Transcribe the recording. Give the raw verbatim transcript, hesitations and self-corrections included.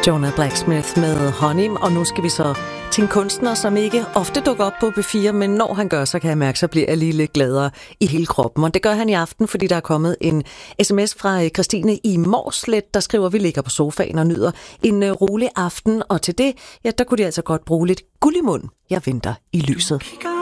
Jonah Blacksmith med Honey, og nu skal vi så til en kunstner, som ikke ofte dukker op på B fire, men når han gør, så kan jeg mærke, så bliver jeg lige lidt gladere i hele kroppen. Og det gør han i aften, fordi der er kommet en sms fra Christine i Mårslet, der skriver, at vi ligger på sofaen og nyder en rolig aften, og til det, ja, der kunne de altså godt bruge lidt guld i mund. Jeg venter i lyset.